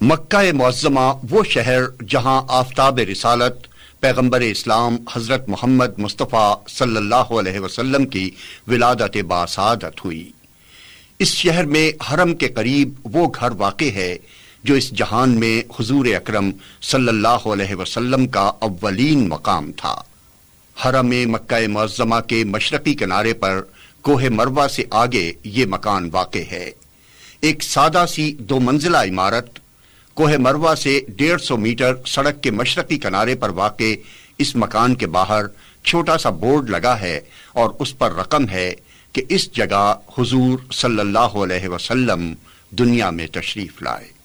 मक्का मुअज़्ज़मा वो शहर जहां आफ्ताब रिसालत पैगंबर इस्लाम हज़रत मोहम्मद मुस्तफ़ा सल्लल्लाहु अलैहि वसल्लम की विलादत बासादत हुई। इस शहर में हरम के करीब वो घर वाक़े है जो इस जहान में हुज़ूर अकरम सल्लल्लाहु अलैहि वसल्लम का अव्वलीन मकाम था। हरम मक्का मुअज़्ज़मा के मशरक़ी किनारे पर कोहे मरवा से आगे ये मकान वाक़े है। एक सादा सी 2 मंजिला इमारत कोहे मरवा से 150 मीटर सड़क के मशरक़ी किनारे पर वाक़े इस मकान के बाहर छोटा सा बोर्ड लगा है और उस पर रकम है कि इस जगह हुजूर सल्लल्लाहु अलैहि वसल्लम दुनिया में तशरीफ लाए।